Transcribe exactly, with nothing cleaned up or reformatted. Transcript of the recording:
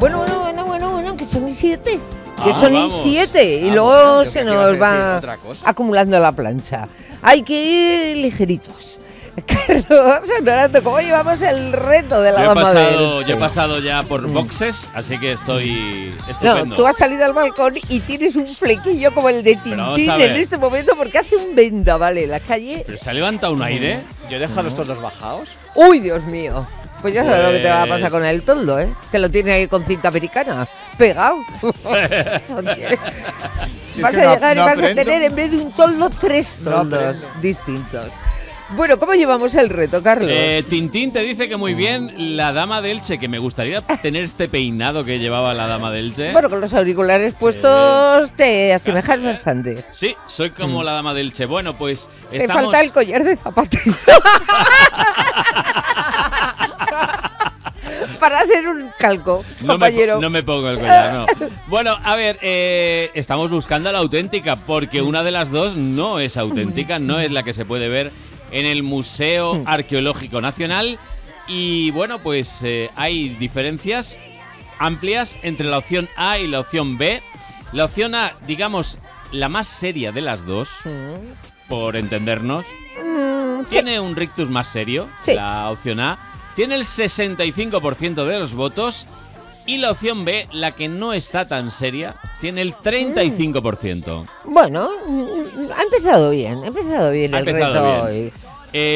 Bueno, bueno, bueno, bueno, bueno, que son y siete. Que Ah, son y vamos. siete. Y Ah, luego bueno, yo se creí que ibas a nos decir va otra cosa. acumulando la plancha. Hay que ir ligeritos. Carlos Honorato, ¿cómo llevamos el reto de la Yo he, dama pasado, del yo he Che? pasado ya por boxes, así que estoy estupendo. No, tú has salido al balcón y tienes un flequillo como el de Pero vamos Tintín a ver. en este momento porque hace un vendaval en la calle. ¿Pero se ha levantado un aire? Yo he dejado estos dos bajados. ¡Uy, Dios mío! Pues ya sabes lo que te va a pasar Pues- con el toldo, ¿eh? Que lo tiene ahí con cinta americana, pegado. Oye, vas que a no- llegar no y vas aprendo. a tener en vez de un toldo tres No toldos aprendo. distintos. Bueno, ¿cómo llevamos el reto, Carlos? Eh, Tintín te dice que muy bien la dama de Elche, que me gustaría tener este peinado que llevaba la dama de Elche. Bueno, con los auriculares puestos te asemejas bastante. Sí, soy como la dama de Elche. Bueno, pues Te estamos... falta el collar de zapatero. Para ser un calco, No me, compañero. po- no me pongo el collar, no. Bueno, a ver, eh, estamos buscando la auténtica, porque una de las dos no es auténtica, no es la que se puede ver en el Museo Arqueológico Nacional. Y bueno, pues eh, hay diferencias amplias entre la opción A y la opción B. La opción A, digamos, la más seria de las dos, por entendernos, Mm, sí. tiene un rictus más serio, Sí. la opción A. Tiene el sesenta y cinco por ciento de los votos. Y la opción B, la que no está tan seria, tiene el treinta y cinco por ciento. Bueno, mm, ha empezado bien, ha empezado bien Ha el empezado reto bien. hoy.